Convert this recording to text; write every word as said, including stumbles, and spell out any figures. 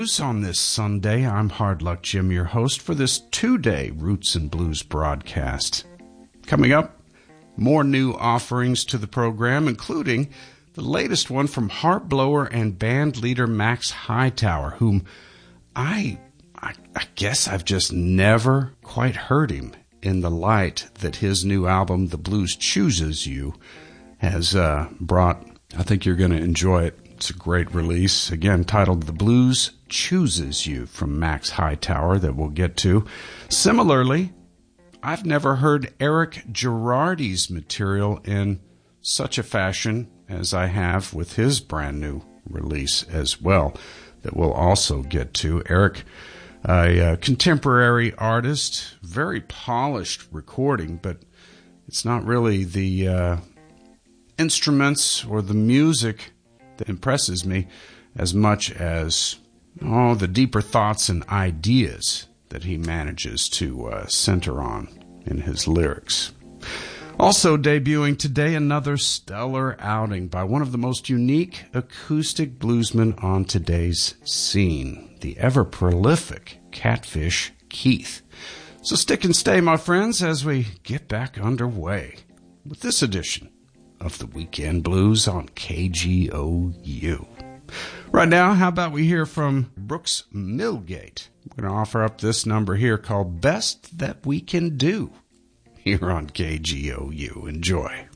On this Sunday, I'm Hard Luck Jim, your host for this two-day Roots and Blues broadcast. Coming up, more new offerings to the program, including the latest one from harp blower and band leader Max Hightower, whom I, I, I guess I've just never quite heard him in the light that his new album, The Blues Chooses You, has uh, brought. I think you're going to enjoy it. It's a great release, again, titled The Blues Chooses You from Max Hightower that we'll get to. Similarly, I've never heard Eric Girardi's material in such a fashion as I have with his brand new release as well that we'll also get to. Eric, a, a contemporary artist, very polished recording, but it's not really the uh, instruments or the music that impresses me as much as oh, the deeper thoughts and ideas that he manages to uh, center on in his lyrics. Also debuting today, another stellar outing by one of the most unique acoustic bluesmen on today's scene, the ever-prolific Catfish Keith. So stick and stay, my friends, as we get back underway with this edition of the Weekend Blues on K G O U. Right now, how about we hear from Brooks Milgate? We're going to offer up this number here called Best That We Can Do here on K G O U. Enjoy.